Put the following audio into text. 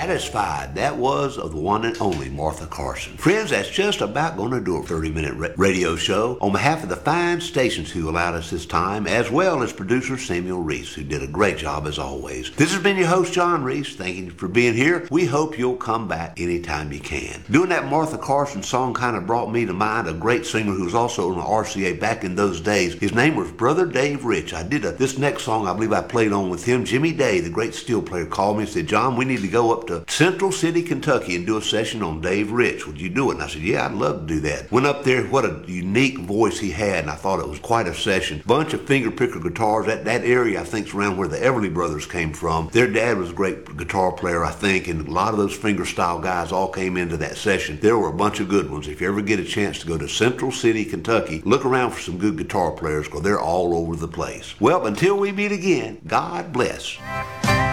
Satisfied. That was of the one and only Martha Carson. Friends, that's just about going to do a 30-minute radio show. On behalf of the fine stations who allowed us this time, as well as producer Samuel Reese, who did a great job as always. This has been your host, John Reese. Thank you for being here. We hope you'll come back anytime you can. Doing that Martha Carson song kind of brought me to mind a great singer who was also on the RCA back in those days. His name was Brother Dave Rich. I did this next song I believe I played on with him. Jimmy Day, the great steel player, called me and said, John, we need to go up to Central City, Kentucky and do a session on Dave Rich. Would you do it? And I said, yeah, I'd love to do that. Went up there. What a unique voice he had, and I thought it was quite a session. Bunch of finger picker guitars. That area, I think, is around where the Everly Brothers came from. Their dad was a great guitar player, I think, and a lot of those finger style guys all came into that session. There were a bunch of good ones. If you ever get a chance to go to Central City, Kentucky, look around for some good guitar players because they're all over the place. Well, until we meet again, God bless.